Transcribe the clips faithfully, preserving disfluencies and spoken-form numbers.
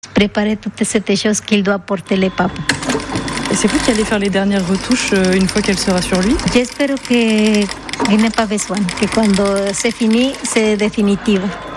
Préparer toutes ces choses qu'il doit porter les papes. Et c'est vous qui allez faire les dernières retouches une fois qu'elle sera sur lui? J'espère que il n'y a pas besoin, que quand c'est fini, c'est définitif.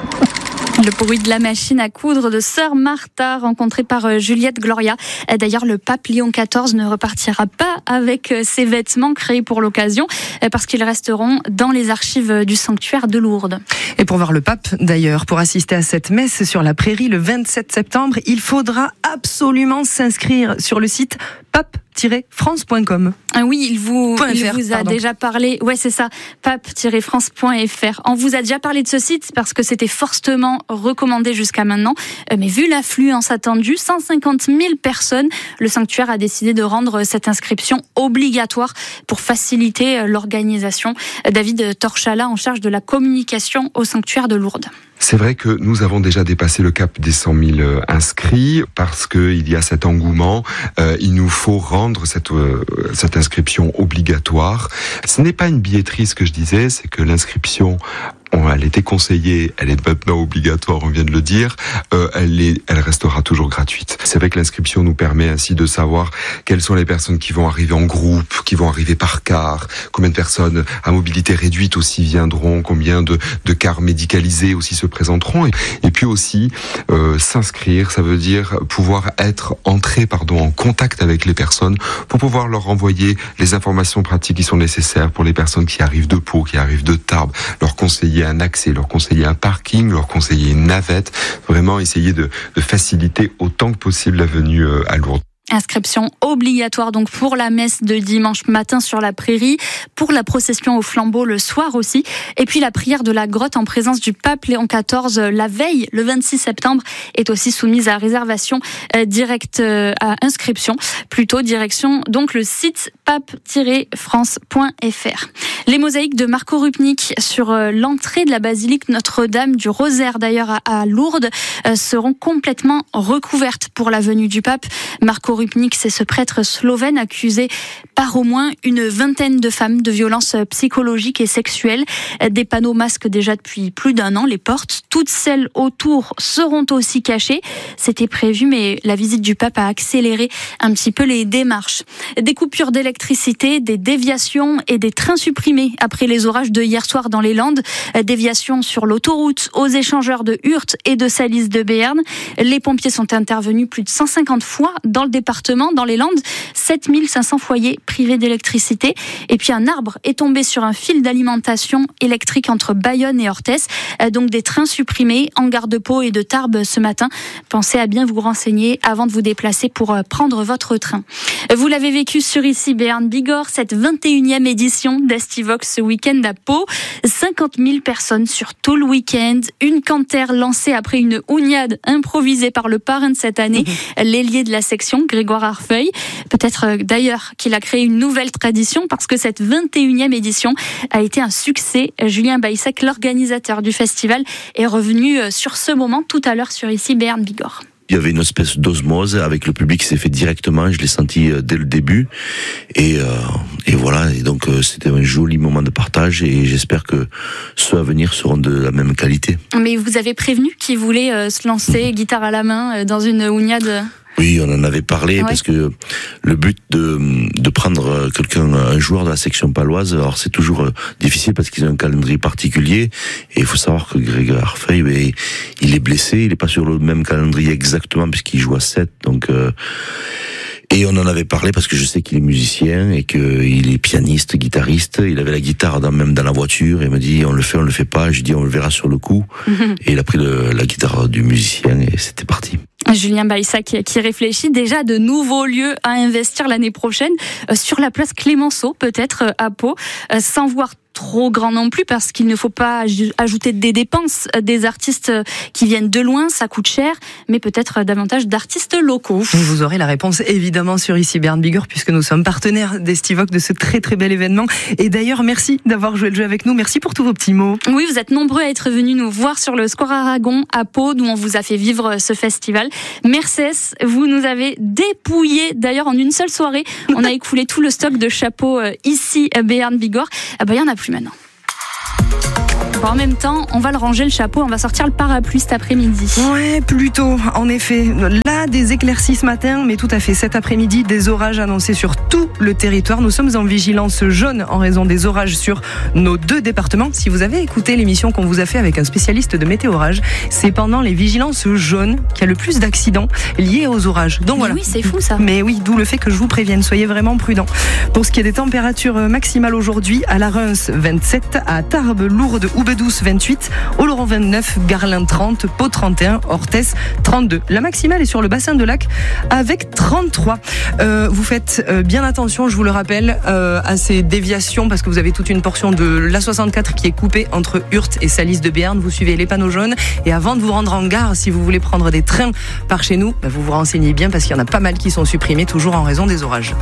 Le bruit de la machine à coudre de Sœur Martha, rencontrée par Juliette Gloria. D'ailleurs, le pape Léon quatorze ne repartira pas avec ses vêtements créés pour l'occasion, parce qu'ils resteront dans les archives du sanctuaire de Lourdes. Et pour voir le pape, d'ailleurs, pour assister à cette messe sur la prairie le vingt-sept septembre, il faudra absolument s'inscrire sur le site pape tiret france point com. Ah oui, il vous, il F R, vous a pardon. déjà parlé. Ouais, c'est ça, pape tiret france point f r. On vous a déjà parlé de ce site parce que c'était fortement recommandé jusqu'à maintenant. Mais vu l'affluence attendue, cent cinquante mille personnes, le sanctuaire a décidé de rendre cette inscription obligatoire pour faciliter l'organisation. David Torchala, en charge de la communication au sanctuaire de Lourdes. C'est vrai que nous avons déjà dépassé le cap des cent mille inscrits parce qu'il y a cet engouement. Euh, il nous faut rendre cette, euh, cette inscription obligatoire. Ce n'est pas une billetterie, ce que je disais, c'est que l'inscription, on, elle était conseillée, elle est maintenant obligatoire, on vient de le dire. Euh, elle, est, elle restera toujours gratuite. C'est vrai que l'inscription nous permet ainsi de savoir quelles sont les personnes qui vont arriver en groupe, qui vont arriver par car, combien de personnes à mobilité réduite aussi viendront, combien de, de cars médicalisés aussi se présenteront. Et, et puis aussi, euh, s'inscrire, ça veut dire pouvoir être entré pardon, en contact avec les personnes pour pouvoir leur envoyer les informations pratiques qui sont nécessaires pour les personnes qui arrivent de Pau, qui arrivent de Tarbes, leur conseiller un accès, leur conseiller un parking, leur conseiller une navette, vraiment essayer de, de faciliter autant que possible la venue euh, à Lourdes. Inscription obligatoire donc pour la messe de dimanche matin sur la prairie, pour la procession au flambeau le soir aussi, et puis la prière de la grotte en présence du pape Léon quatorze la veille, le vingt-six septembre, est aussi soumise à réservation euh, directe euh, à inscription, plutôt direction donc le site pape tiret france point f r. Les mosaïques de Marco Rupnik sur euh, l'entrée de la basilique Notre-Dame du Rosaire d'ailleurs à, à Lourdes euh, seront complètement recouvertes pour la venue du pape. Marco Rupnik, c'est ce prêtre slovène accusé par au moins une vingtaine de femmes de violences psychologiques et sexuelles. Des panneaux masquent déjà depuis plus d'un an les portes. Toutes celles autour seront aussi cachées. C'était prévu, mais la visite du pape a accéléré un petit peu les démarches. Des coupures d'électricité, des déviations et des trains supprimés après les orages de hier soir dans les Landes. Déviations sur l'autoroute, aux échangeurs de Hurt et de Salis de Béarn. Les pompiers sont intervenus plus de cent cinquante fois dans le département, dans les Landes, sept mille cinq cents foyers privés d'électricité. Et puis un arbre est tombé sur un fil d'alimentation électrique entre Bayonne et Orthès. Donc des trains supprimés en gare de Pau et de Tarbes ce matin. Pensez à bien vous renseigner avant de vous déplacer pour prendre votre train. Vous l'avez vécu sur ici Béarn Bigorre, cette vingt et unième édition d'Estivox ce week-end à Pau. cinquante mille personnes sur tout le week-end. Une cantaire lancée après une ouniade improvisée par le parrain de cette année, l'ailier de la section, Grégoire Arfeuil. Peut-être d'ailleurs qu'il a créé une nouvelle tradition parce que cette vingt et unième édition a été un succès. Julien Baïsec, l'organisateur du festival, est revenu sur ce moment tout à l'heure sur ici Béarn Bigorre. Il y avait une espèce d'osmose avec le public qui s'est fait directement, je l'ai senti dès le début. Et, euh, et voilà, et donc euh, c'était un joli moment de partage et j'espère que ceux à venir seront de la même qualité. Mais vous avez prévenu qu'ils voulaient euh, se lancer, mmh. guitare à la main, euh, dans une ouniade. Oui, on en avait parlé, ouais. Parce que le but de, de prendre quelqu'un, un joueur de la section paloise, alors c'est toujours difficile parce qu'ils ont un calendrier particulier et il faut savoir que Grégoire Arfeuil, ben, il est blessé, il est pas sur le même calendrier exactement puisqu'il joue à sept, donc euh, et on en avait parlé parce que je sais qu'il est musicien et qu'il est pianiste, guitariste. Il avait la guitare dans, même dans la voiture. Et il m'a dit on le fait, on le fait pas. Je dis on le verra sur le coup. Mm-hmm. Et il a pris le, la guitare du musicien et c'était parti. Julien Baïssac qui réfléchit déjà à de nouveaux lieux à investir l'année prochaine euh, sur la place Clémenceau, peut-être euh, à Pau, euh, sans voir trop grand non plus parce qu'il ne faut pas ajouter des dépenses, des artistes qui viennent de loin, ça coûte cher, mais peut-être davantage d'artistes locaux. Vous aurez la réponse évidemment sur ici Béarn Bigorre puisque nous sommes partenaires d'Estivox de ce très très bel événement. Et d'ailleurs merci d'avoir joué le jeu avec nous, merci pour tous vos petits mots. Oui, vous êtes nombreux à être venus nous voir sur le Square Aragon à Pau d'où on vous a fait vivre ce festival. Mercès, vous nous avez dépouillé d'ailleurs en une seule soirée. On a écoulé tout le stock de chapeaux ici à Béarn Bigorre. Ah bah il y en a plus maintenant. quoi. En même temps, on va le ranger le chapeau, on va sortir le parapluie cet après-midi. Ouais, plutôt, en effet. Là, des éclaircies ce matin, mais tout à fait. Cet après-midi, des orages annoncés sur tout le territoire. Nous sommes en vigilance jaune en raison des orages sur nos deux départements. Si vous avez écouté l'émission qu'on vous a fait avec un spécialiste de météorage, c'est pendant les vigilances jaunes qu'il y a le plus d'accidents liés aux orages. Donc mais voilà. Oui, c'est fou ça. Mais oui, d'où le fait que je vous prévienne. Soyez vraiment prudents. Pour ce qui est des températures maximales aujourd'hui, à la Reims vingt-sept, à Tarbes, Lourdes, Oubedouce vingt-huit, Oloron vingt-neuf, Garlin trente, Pau trente et un, Orthès trente-deux. La maximale est sur le bassin de Lac avec trente-trois. Euh, vous faites euh, bien attention, je vous le rappelle, euh, à ces déviations parce que vous avez toute une portion de l'A soixante-quatre qui est coupée entre Hurth et Salis de Béarn. Vous suivez les panneaux jaunes et avant de vous rendre en gare, si vous voulez prendre des trains par chez nous, bah vous vous renseignez bien parce qu'il y en a pas mal qui sont supprimés toujours en raison des orages.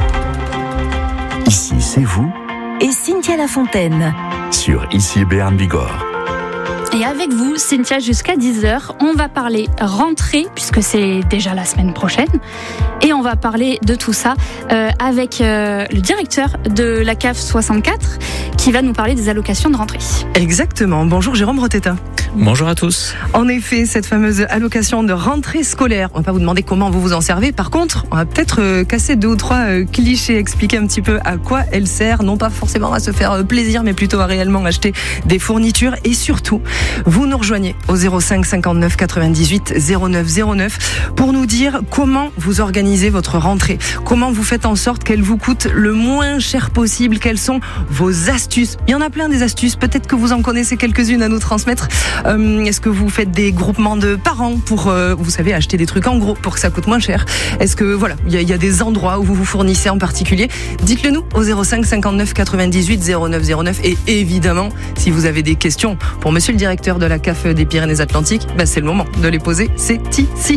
Ici, c'est vous et Cynthia Lafontaine sur Ici Béarn Bigorre. Et avec vous, Cynthia, jusqu'à dix heures, on va parler rentrée, puisque c'est déjà la semaine prochaine. Et on va parler de tout ça euh, avec euh, le directeur de la C A F soixante-quatre, qui va nous parler des allocations de rentrée. Exactement. Bonjour Jérôme Rotetta. Bonjour à tous. En effet, cette fameuse allocation de rentrée scolaire, on va pas vous demander comment vous vous en servez. Par contre, on va peut-être euh, casser deux ou trois euh, clichés, expliquer un petit peu à quoi elle sert, non pas forcément à se faire euh, plaisir, mais plutôt à réellement acheter des fournitures. Et surtout, vous nous rejoignez au zéro cinq cinquante-neuf quatre-vingt-dix-huit zéro neuf zéro neuf pour nous dire comment vous organisez votre rentrée, comment vous faites en sorte qu'elle vous coûte le moins cher possible, quelles sont vos astuces. Il y en a plein des astuces, peut-être que vous en connaissez quelques-unes à nous transmettre. Euh, est-ce que vous faites des groupements de parents pour, euh, vous savez, acheter des trucs en gros pour que ça coûte moins cher? Est-ce que, voilà, il y, y a des endroits où vous vous fournissez en particulier? Dites-le nous au zéro cinq cinquante-neuf quatre-vingt-dix-huit zéro neuf zéro neuf. Et évidemment, si vous avez des questions pour monsieur le directeur de la C A F des Pyrénées-Atlantiques, ben c'est le moment de les poser, c'est ici.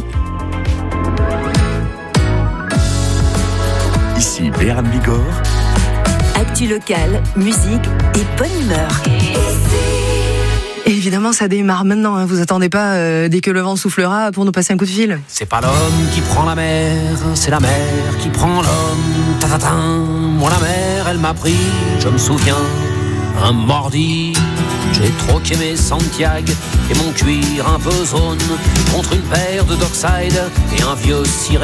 Ici Béarn Bigorre. Actu locale, musique et bonne humeur. Et évidemment, ça démarre maintenant. Hein. Vous attendez pas euh, dès que le vent soufflera pour nous passer un coup de fil. C'est pas l'homme qui prend la mer, c'est la mer qui prend l'homme. Ta-ta-ta. Moi la mer, elle m'a pris, je me souviens, un mordi. J'ai troqué mes Santiago et mon cuir un peu zone contre une paire de Dockside et un vieux ciré.